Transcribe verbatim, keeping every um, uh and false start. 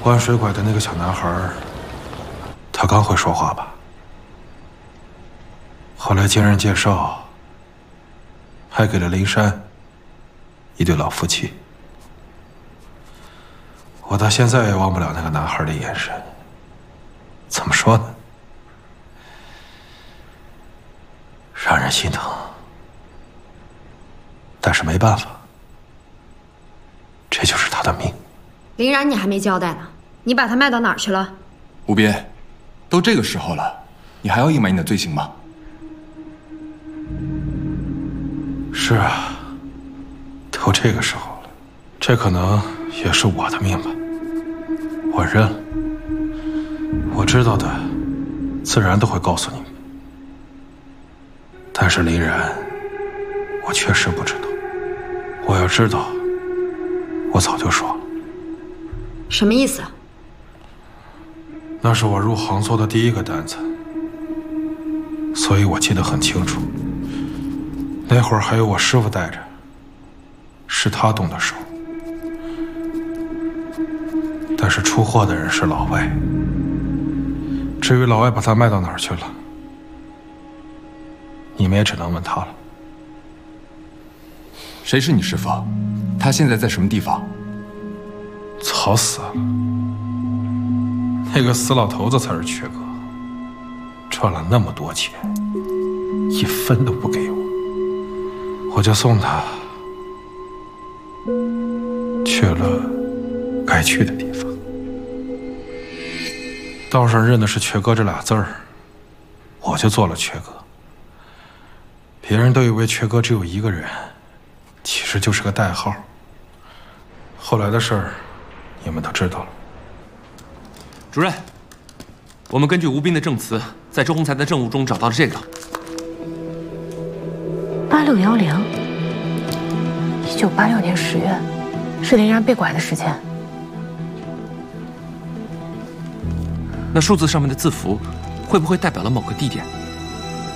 玩水怪的那个小男孩，他刚会说话吧？后来经人介绍，还给了灵山一对老夫妻。我到现在也忘不了那个男孩的眼神。怎么说呢？让人心疼。但是没办法，这就是他的命。 林然，你还没交代呢，你把他卖到哪儿去了？ 无边，都这个时候了，你还要隐瞒你的罪行吗？ 是啊，都这个时候了，这可能也是我的命吧。我认了，我知道的，自然都会告诉你们。但是林然，我确实不知道。我要知道，我早就说了。 什么意思？ 那是我入行做的第一个单子，所以我记得很清楚。那会儿还有我师傅带着，是他动的手。但是出货的人是老外。至于老外把他卖到哪儿去了，你们也只能问他了。 谁是你师傅？他现在在什么地方？ 早死了。那个死老头子才是缺哥，赚了那么多钱，一分都不给我，我就送他去了该去的地方。道上认的是缺哥这俩字儿，我就做了缺哥。别人都以为缺哥只有一个人，其实就是个代号。后来的事儿，你们都知道了。 主任，我们根据吴斌的证词，在周洪才的证物中找到了这个八六幺零，一九八六年十月，是林然被拐的时间。 那数字上面的字符，会不会代表了某个地点？